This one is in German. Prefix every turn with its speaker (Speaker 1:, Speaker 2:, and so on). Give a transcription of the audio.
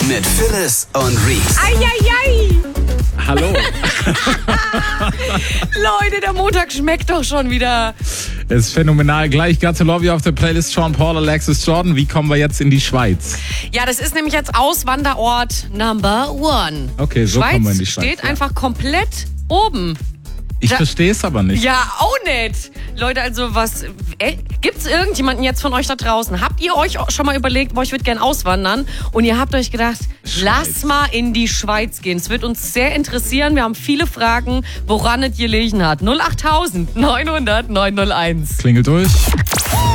Speaker 1: mit Phyllis und Reese.
Speaker 2: Eieiei!
Speaker 3: Hallo.
Speaker 2: Leute, der Montag schmeckt doch schon wieder.
Speaker 3: Es ist phänomenal. Gleich Got to Love You auf der Playlist. Sean Paul, Alexis Jordan. Wie kommen wir jetzt in die Schweiz?
Speaker 2: Ja, das ist nämlich jetzt Auswanderort Number 1.
Speaker 3: Okay, so kommen wir in die Schweiz.
Speaker 2: Steht einfach komplett oben.
Speaker 3: Ich verstehe es aber nicht.
Speaker 2: Ja, auch nicht. Leute, also was... Gibt's irgendjemanden jetzt von euch da draußen? Habt ihr euch schon mal überlegt, ich würde gern auswandern? Und ihr habt euch gedacht, lass mal in die Schweiz gehen. Es wird uns sehr interessieren. Wir haben viele Fragen, woran es gelegen hat. 08000 900 901.
Speaker 3: Klingelt durch.